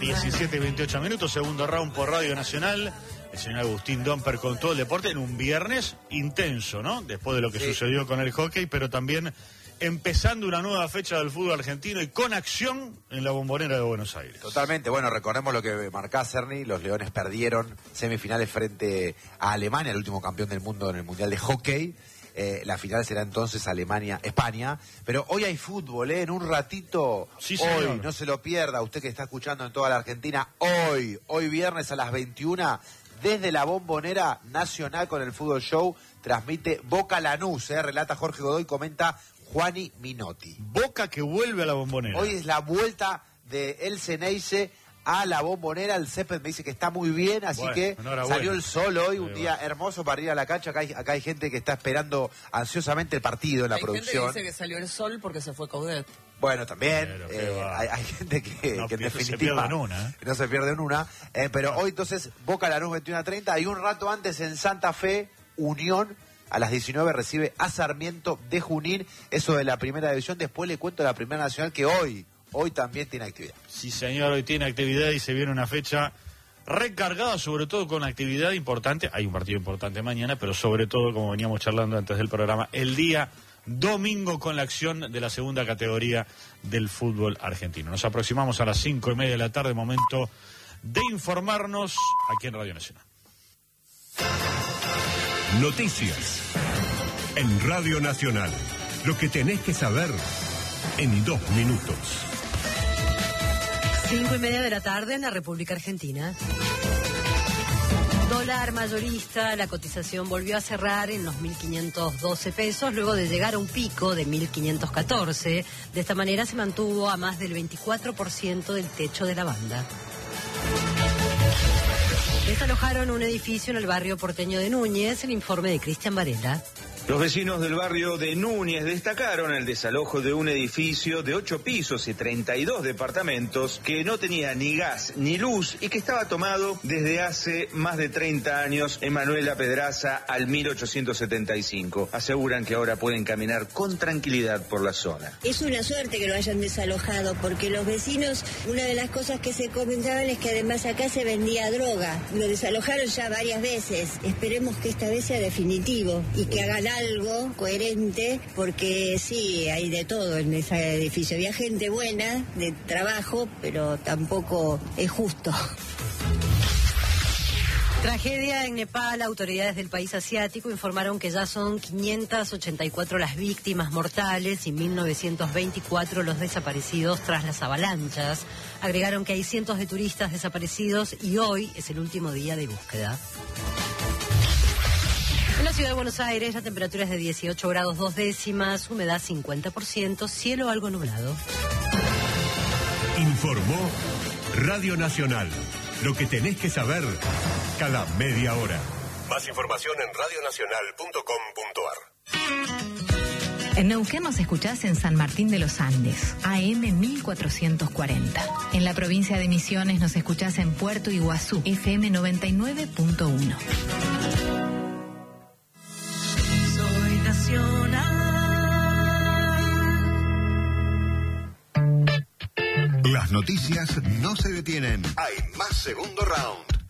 17 y 28 minutos, segundo round por Radio Nacional. El señor Agustín Domper con todo el deporte en un viernes intenso, ¿no? Después de lo que sucedió con el hockey, pero también empezando una nueva fecha del fútbol argentino y con acción en la Bombonera de Buenos Aires. Totalmente, bueno, recordemos lo que marcá Cerny, los Leones perdieron semifinales frente a Alemania, el último campeón del mundo en el Mundial de Hockey. La final será entonces Alemania-España, pero hoy hay fútbol, en un ratito, sí, hoy, no se lo pierda, usted que está escuchando en toda la Argentina, hoy viernes a las 21, desde la Bombonera Nacional con el Fútbol Show, transmite Boca Lanús, relata Jorge Godoy, comenta Juani Minotti. Boca que vuelve a la Bombonera. Hoy es la vuelta de El Ceneice a la Bombonera. El césped me dice que está muy bien, así que salió el sol hoy, un día hermoso para ir a la cancha. Acá hay gente que está esperando ansiosamente el partido en la producción. Hay gente que dice que salió el sol porque se fue Coudet. Bueno, también hay gente que en definitiva no se pierde en una. Pero hoy entonces Boca Lanús 21:30 y un rato antes en Santa Fe, Unión a las 19 recibe a Sarmiento de Junín, eso de la primera división. Después le cuento la Primera Nacional que hoy también tiene actividad. Sí, señor, hoy tiene actividad y se viene una fecha recargada, sobre todo con actividad importante. Hay un partido importante mañana, pero sobre todo, como veníamos charlando antes del programa, el día domingo con la acción de la segunda categoría del fútbol argentino. Nos aproximamos a las 5:30 de la tarde, momento de informarnos aquí en Radio Nacional. Noticias en Radio Nacional. Lo que tenés que saber en 2 minutos. 5:30 de la tarde en la República Argentina. Dólar mayorista, la cotización volvió a cerrar en los 1.512 pesos, luego de llegar a un pico de 1.514. De esta manera se mantuvo a más del 24% del techo de la banda. Desalojaron un edificio en el barrio porteño de Núñez, el informe de Cristian Varela. Los vecinos del barrio de Núñez destacaron el desalojo de un edificio de 8 pisos y 32 departamentos que no tenía ni gas ni luz y que estaba tomado desde hace más de 30 años en Manuela Pedraza al 1875. Aseguran que ahora pueden caminar con tranquilidad por la zona. Es una suerte que lo hayan desalojado porque los vecinos, una de las cosas que se comentaban es que además acá se vendía droga. Lo desalojaron ya varias veces. Esperemos que esta vez sea definitivo y que hagan algo coherente, porque sí, hay de todo en ese edificio. Había gente buena de trabajo, pero tampoco es justo. Tragedia en Nepal. Autoridades del país asiático informaron que ya son 584 las víctimas mortales y 1924 los desaparecidos tras las avalanchas. Agregaron que hay cientos de turistas desaparecidos y hoy es el último día de búsqueda. En la ciudad de Buenos Aires la temperatura es de 18 grados 2 décimas, humedad 50%, cielo algo nublado. Informó Radio Nacional. Lo que tenés que saber cada media hora. Más información en radionacional.com.ar. En Neuquén nos escuchás en San Martín de los Andes, AM 1440. En la provincia de Misiones nos escuchás en Puerto Iguazú, FM 99.1. Soy nacional. Las noticias no se detienen. Hay más segundo round.